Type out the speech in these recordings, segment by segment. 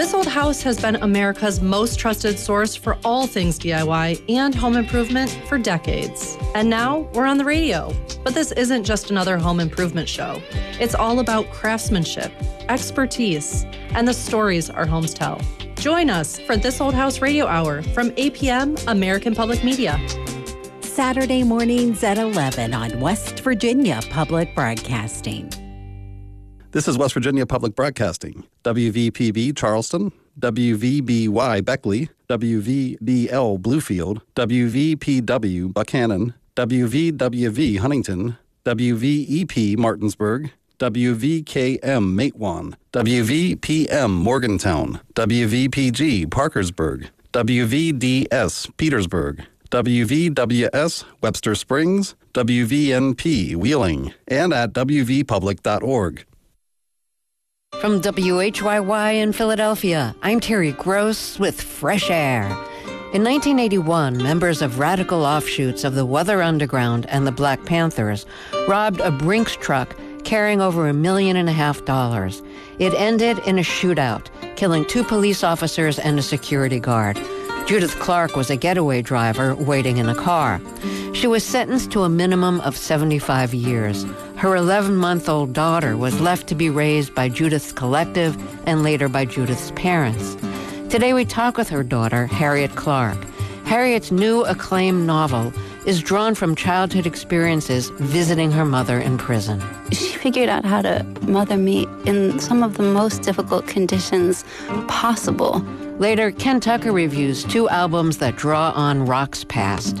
This Old House has been America's most trusted source for all things DIY and home improvement for decades. And now we're on the radio. But this isn't just another home improvement show. It's all about craftsmanship, expertise, and the stories our homes tell. Join us for This Old House Radio Hour from 8 p.m. American Public Media. Saturday mornings at 11 on West Virginia Public Broadcasting. This is West Virginia Public Broadcasting, WVPB Charleston, WVBY Beckley, WVBL Bluefield, WVPW Buchanan, WVWV Huntington, WVEP Martinsburg, WVKM Matewan, WVPM Morgantown, WVPG Parkersburg, WVDS Petersburg, WVWS Webster Springs, WVNP Wheeling, and at wvpublic.org. From WHYY in Philadelphia, I'm Terry Gross with Fresh Air. In 1981, members of radical offshoots of the Weather Underground and the Black Panthers robbed a Brinks truck carrying over $1.5 million. It ended in a shootout, killing 2 police officers and a security guard. Judith Clark was a getaway driver waiting in a car. She was sentenced to a minimum of 75 years. Her 11-month-old daughter was left to be raised by Judith's collective and later by Judith's parents. Today we talk with her daughter, Harriet Clark. Harriet's new acclaimed novel is drawn from childhood experiences visiting her mother in prison. She figured out how to mother me in some of the most difficult conditions possible. Later, Ken Tucker reviews 2 albums that draw on rock's past.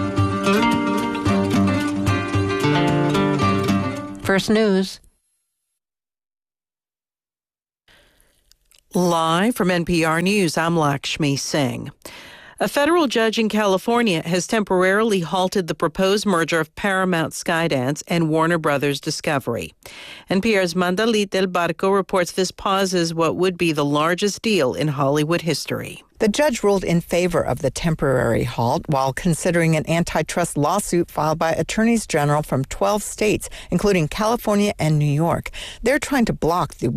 First news. Live from NPR News, I'm Lakshmi Singh. A federal judge in California has temporarily halted the proposed merger of Paramount Skydance and Warner Brothers Discovery. NPR's Mandalit Del Barco reports this pauses what would be the largest deal in Hollywood history. The judge ruled in favor of the temporary halt while considering an antitrust lawsuit filed by attorneys general from 12 states, including California and New York. They're trying to block the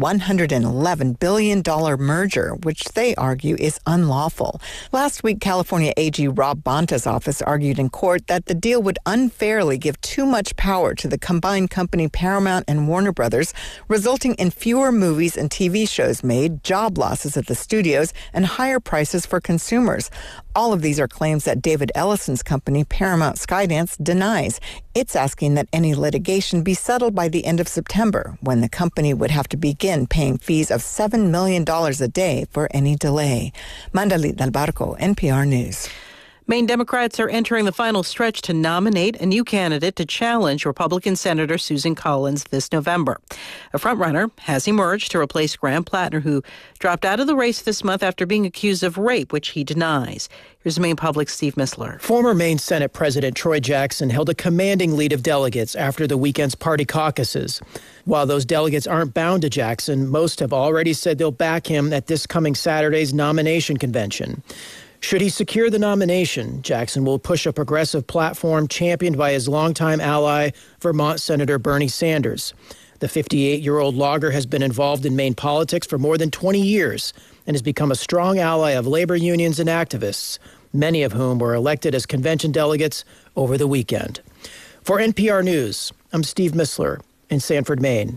$111 billion merger, which they argue is unlawful. Last week, California AG Rob Bonta's office argued in court that the deal would unfairly give too much power to the combined company Paramount and Warner Brothers, resulting in fewer movies and TV shows made, job losses at the studios, and higher prices for consumers. All of these are claims that David Ellison's company, Paramount Skydance, denies. It's asking that any litigation be settled by the end of September, when the company would have to begin paying fees of $7 million a day for any delay. Mandalit Del Barco, NPR News. Maine Democrats are entering the final stretch to nominate a new candidate to challenge Republican Senator Susan Collins this November. A frontrunner has emerged to replace Graham Plattner, who dropped out of the race this month after being accused of rape, which he denies. Here's Maine Public's Steve Missler. Former Maine Senate President Troy Jackson held a commanding lead of delegates after the weekend's party caucuses. While those delegates aren't bound to Jackson, most have already said they'll back him at this coming Saturday's nomination convention. Should he secure the nomination, Jackson will push a progressive platform championed by his longtime ally, Vermont Senator Bernie Sanders. The 58-year-old logger has been involved in Maine politics for more than 20 years and has become a strong ally of labor unions and activists, many of whom were elected as convention delegates over the weekend. For NPR News, I'm Steve Missler in Sanford, Maine.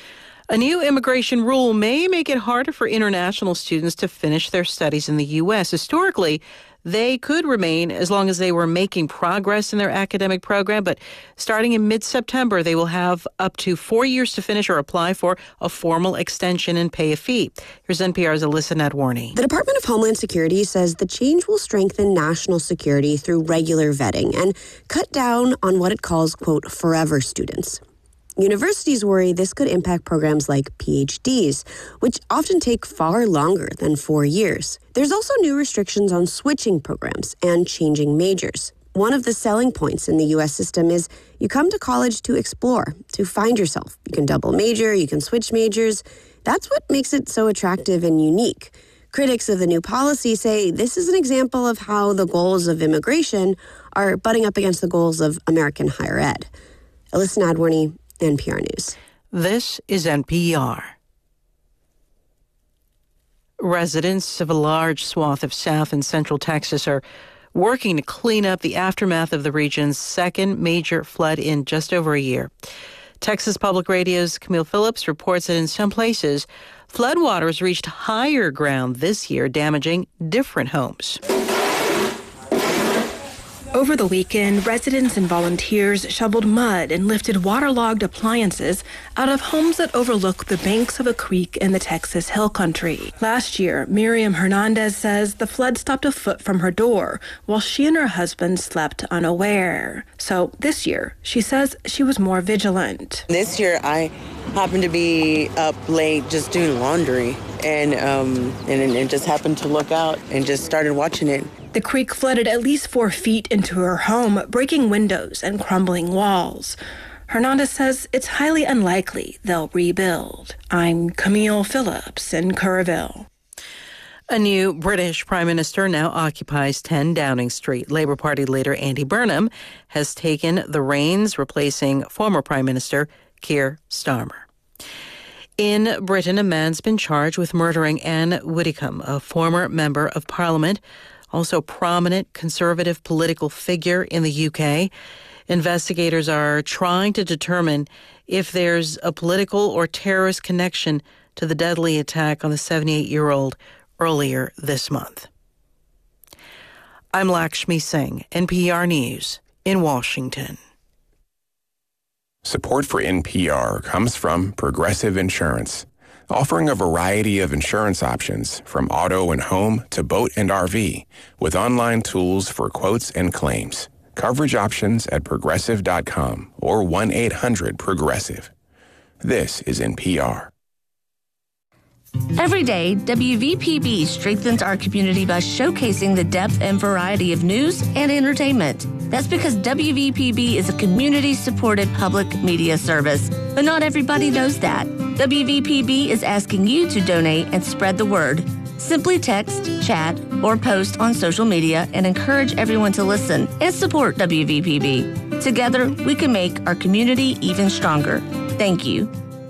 A new immigration rule may make it harder for international students to finish their studies in the U.S. Historically, they could remain as long as they were making progress in their academic program, but starting in mid-September, they will have up to 4 years to finish or apply for a formal extension and pay a fee. Here's NPR's Alyssa Nadwarny. The Department of Homeland Security says the change will strengthen national security through regular vetting and cut down on what it calls, quote, forever students. Universities worry this could impact programs like PhDs, which often take far longer than 4 years. There's also new restrictions on switching programs and changing majors. One of the selling points in the U.S. system is you come to college to explore, to find yourself. You can double major, you can switch majors. That's what makes it so attractive and unique. Critics of the new policy say this is an example of how the goals of immigration are butting up against the goals of American higher ed. Alyssa Nadwarny, NPR News. This is NPR. Residents of a large swath of South and Central Texas are working to clean up the aftermath of the region's second major flood in just over a year. Texas Public Radio's Camille Phillips reports that in some places, floodwaters reached higher ground this year, damaging different homes. Over the weekend, residents and volunteers shoveled mud and lifted waterlogged appliances out of homes that overlook the banks of a creek in the Texas Hill Country. Last year, Miriam Hernandez says the flood stopped a foot from her door while she and her husband slept unaware. So this year, she says she was more vigilant. This year, I happened to be up late just doing laundry and just happened to look out and just started watching it. The creek flooded at least 4 feet into her home, breaking windows and crumbling walls. Hernandez says it's highly unlikely they'll rebuild. I'm Camille Phillips in Kerrville. A new British Prime Minister now occupies 10 Downing Street. Labour Party leader Andy Burnham has taken the reins, replacing former Prime Minister Keir Starmer. In Britain, a man's been charged with murdering Anne Widdecombe, a former member of Parliament, also prominent conservative political figure in the UK. Investigators are trying to determine if there's a political or terrorist connection to the deadly attack on the 78-year-old earlier this month. I'm Lakshmi Singh, NPR News in Washington. Support for NPR comes from Progressive Insurance, offering a variety of insurance options from auto and home to boat and RV, with online tools for quotes and claims. Coverage options at Progressive.com or 1-800-PROGRESSIVE. This is NPR. Every day, WVPB strengthens our community by showcasing the depth and variety of news and entertainment. That's because WVPB is a community-supported public media service. But not everybody knows that. WVPB is asking you to donate and spread the word. Simply text, chat, or post on social media and encourage everyone to listen and support WVPB. Together, we can make our community even stronger. Thank you.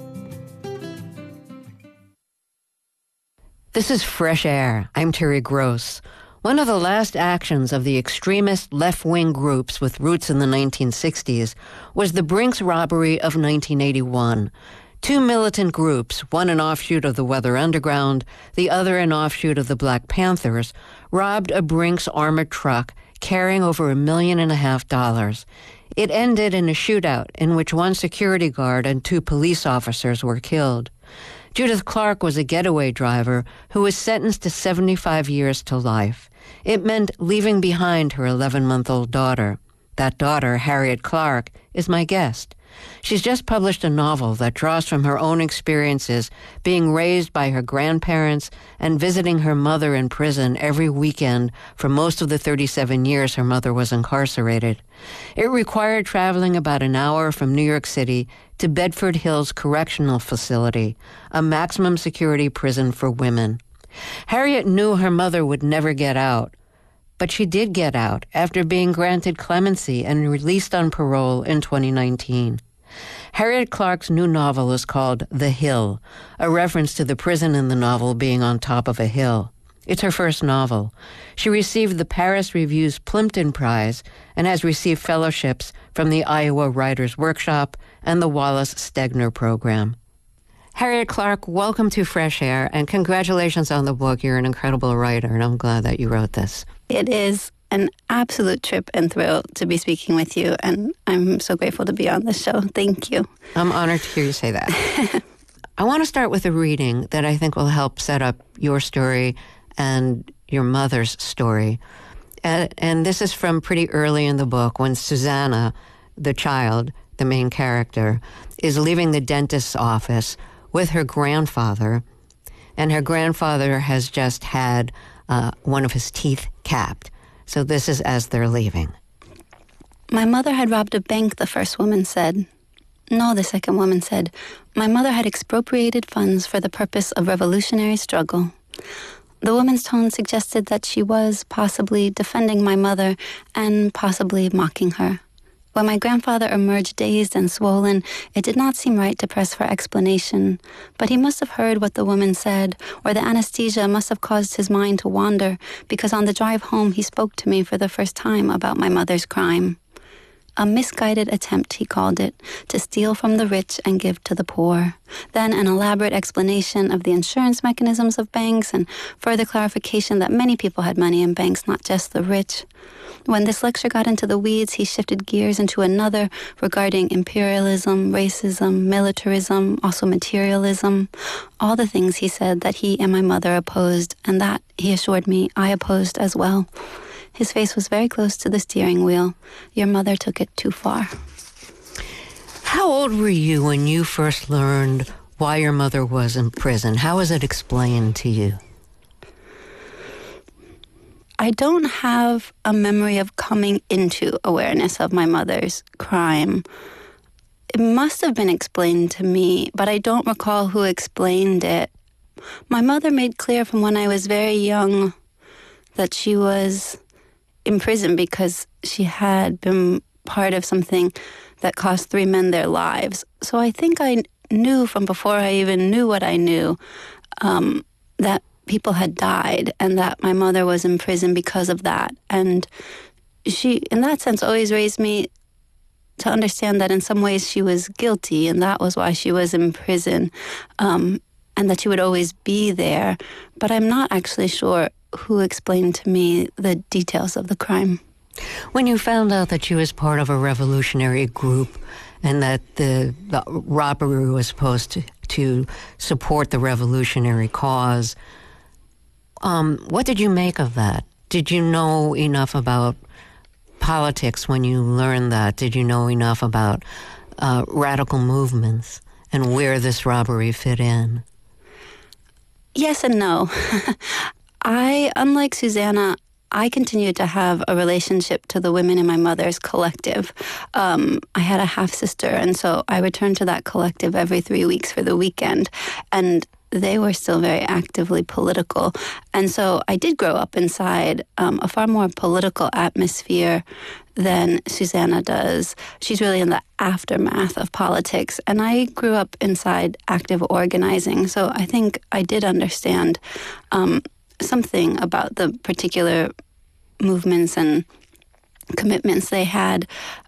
This is Fresh Air. I'm Terry Gross. One of the last actions of the extremist left-wing groups with roots in the 1960s was the Brinks robbery of 1981. Two militant groups, one an offshoot of the Weather Underground, the other an offshoot of the Black Panthers, robbed a Brinks armored truck carrying over $1.5 million. It ended in a shootout in which one security guard and 2 police officers were killed. Judith Clark was a getaway driver who was sentenced to 75 years to life. It meant leaving behind her 11-month-old daughter. That daughter, Harriet Clark, is my guest. She's just published a novel that draws from her own experiences being raised by her grandparents and visiting her mother in prison every weekend for most of the 37 years her mother was incarcerated. It required traveling about an hour from New York City to Bedford Hills Correctional Facility, a maximum security prison for women. Harriet knew her mother would never get out, but she did get out after being granted clemency and released on parole in 2019. Harriet Clark's new novel is called The Hill, a reference to the prison in the novel being on top of a hill. It's her first novel. She received the Paris Review's Plimpton Prize and has received fellowships from the Iowa Writers Workshop and the Wallace Stegner Program. Harriet Clark, welcome to Fresh Air, and congratulations on the book. You're an incredible writer, and I'm glad that you wrote this. It is an absolute trip and thrill to be speaking with you, and I'm so grateful to be on this show. Thank you. I'm honored to hear you say that. I want to start with a reading that I think will help set up your story and your mother's story. And this is from pretty early in the book when Susanna, the child, the main character, is leaving the dentist's office with her grandfather, and her grandfather has just had one of his teeth capped. So this is as they're leaving. My mother had robbed a bank, the first woman said. No, the second woman said. My mother had expropriated funds for the purpose of revolutionary struggle. The woman's tone suggested that she was possibly defending my mother and possibly mocking her. When my grandfather emerged dazed and swollen, it did not seem right to press for explanation, but he must have heard what the woman said, or the anesthesia must have caused his mind to wander, because on the drive home he spoke to me for the first time about my mother's crime. A misguided attempt, he called it, to steal from the rich and give to the poor. Then an elaborate explanation of the insurance mechanisms of banks and further clarification that many people had money in banks, not just the rich. When this lecture got into the weeds, he shifted gears into another regarding imperialism, racism, militarism, also materialism. All the things, he said, that he and my mother opposed, and that, he assured me, I opposed as well. His face was very close to the steering wheel. Your mother took it too far. How old were you when you first learned why your mother was in prison? How was it explained to you? I don't have a memory of coming into awareness of my mother's crime. It must have been explained to me, but I don't recall who explained it. My mother made clear from when I was very young that she was in prison because she had been part of something that cost 3 men their lives. So I think I knew from before I even knew what I knew that people had died and that my mother was in prison because of that. And she, in that sense, always raised me to understand that in some ways she was guilty and that was why she was in prison, and that she would always be there. But I'm not actually sure who explained to me the details of the crime. When you found out that she was part of a revolutionary group and that the robbery was supposed to support the revolutionary cause, what did you make of that? Did you know enough about politics when you learned that? Did you know enough about radical movements and where this robbery fit in? Yes and no. Unlike Susanna, I continued to have a relationship to the women in my mother's collective. I had a half-sister, and so I returned to that collective every 3 weeks for the weekend. And they were still very actively political. And so I did grow up inside a far more political atmosphere than Susanna does. She's really in the aftermath of politics. And I grew up inside active organizing. So I think I did understand something about the particular movements and commitments they had.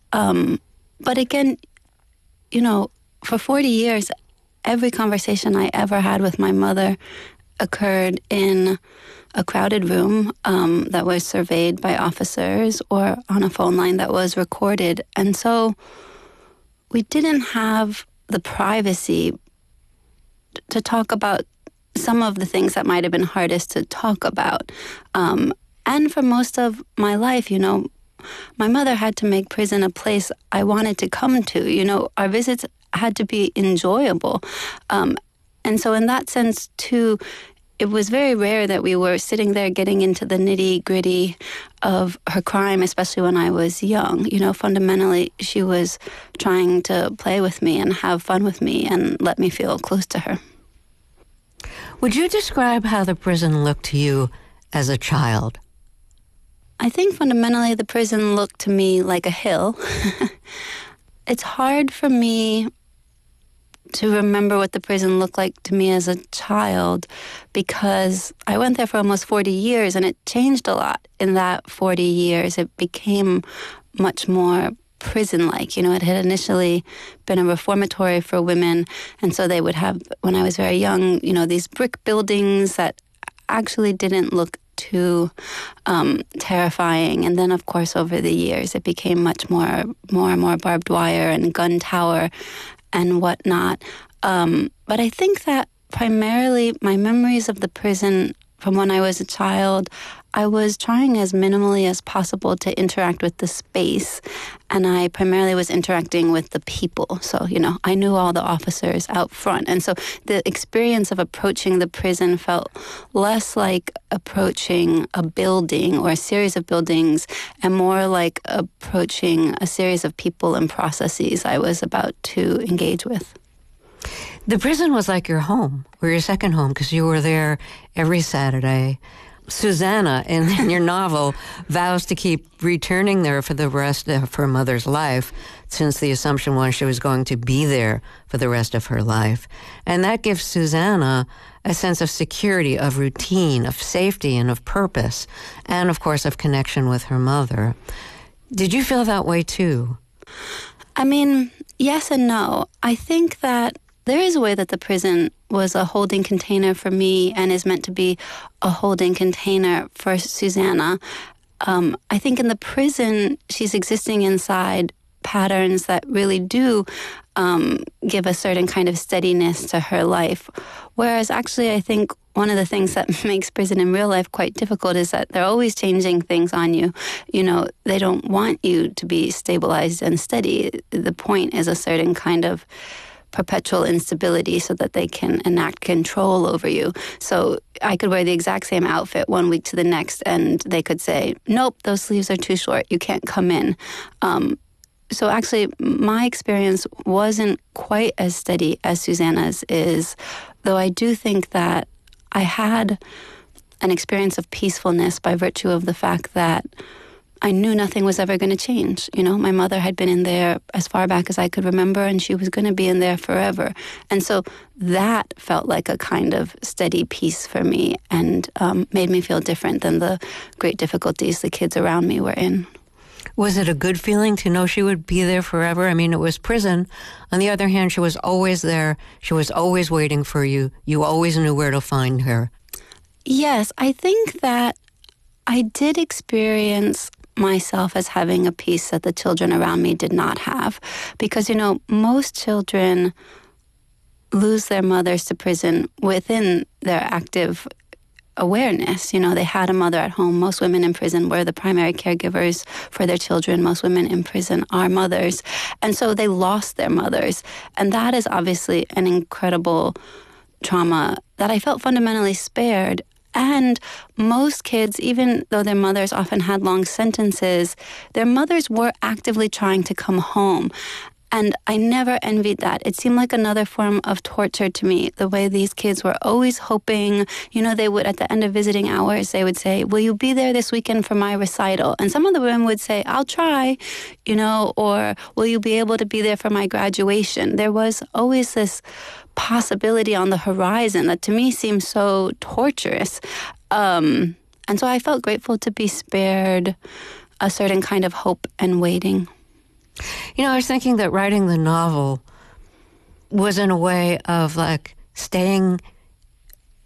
But again, you know, for 40 years, every conversation I ever had with my mother occurred in a crowded room that was surveyed by officers or on a phone line that was recorded. And so we didn't have the privacy to talk about some of the things that might have been hardest to talk about. And for most of my life, you know, my mother had to make prison a place I wanted to come to. You know, our visits had to be enjoyable. And so in that sense, too, it was very rare that we were sitting there getting into the nitty-gritty of her crime, especially when I was young. You know, fundamentally, she was trying to play with me and have fun with me and let me feel close to her. Would you describe how the prison looked to you as a child? I think fundamentally the prison looked to me like a hill. It's hard for me to remember what the prison looked like to me as a child because I went there for almost 40 years and it changed a lot in that 40 years. It became much more prison-like. You know, it had initially been a reformatory for women, and so they would have, when I was very young, you know, these brick buildings that actually didn't look too terrifying. And then, of course, over the years, it became much more and more barbed wire and gun tower and whatnot. But I think that primarily my memories of the prison from when I was a child, I was trying as minimally as possible to interact with the space. And I primarily was interacting with the people. So, you know, I knew all the officers out front. And so the experience of approaching the prison felt less like approaching a building or a series of buildings and more like approaching a series of people and processes I was about to engage with. The prison was like your home, or your second home, because you were there every Saturday. Susanna, in your novel, vows to keep returning there for the rest of her mother's life, since the assumption was she was going to be there for the rest of her life. And that gives Susanna a sense of security, of routine, of safety, and of purpose, and, of course, of connection with her mother. Did you feel that way, too? I mean, yes and no. I think that there is a way that the prison was a holding container for me and is meant to be a holding container for Susanna. I think in the prison, she's existing inside patterns that really do give a certain kind of steadiness to her life. Whereas actually, I think one of the things that makes prison in real life quite difficult is that they're always changing things on you. You know, they don't want you to be stabilized and steady. The point is a certain kind of perpetual instability so that they can enact control over you. So I could wear the exact same outfit one week to the next, and they could say, nope, those sleeves are too short. You can't come in. So actually, my experience wasn't quite as steady as Susanna's is, though I do think that I had an experience of peacefulness by virtue of the fact that I knew nothing was ever going to change. You know, my mother had been in there as far back as I could remember, and she was going to be in there forever. And so that felt like a kind of steady peace for me and made me feel different than the great difficulties the kids around me were in. Was it a good feeling to know she would be there forever? I mean, it was prison. On the other hand, she was always there. She was always waiting for you. You always knew where to find her. Yes, I think that I did experience myself as having a peace that the children around me did not have. Because, you know, most children lose their mothers to prison within their active awareness. You know, they had a mother at home. Most women in prison were the primary caregivers for their children. Most women in prison are mothers. And so they lost their mothers. And that is obviously an incredible trauma that I felt fundamentally spared. And most kids, even though their mothers often had long sentences, their mothers were actively trying to come home. And I never envied that. It seemed like another form of torture to me, the way these kids were always hoping, you know, they would, at the end of visiting hours, they would say, will you be there this weekend for my recital? And some of the women would say, I'll try, you know, or will you be able to be there for my graduation? There was always this possibility on the horizon that to me seemed so torturous. And so I felt grateful to be spared a certain kind of hope and waiting. You know, I was thinking that writing the novel was in a way of like staying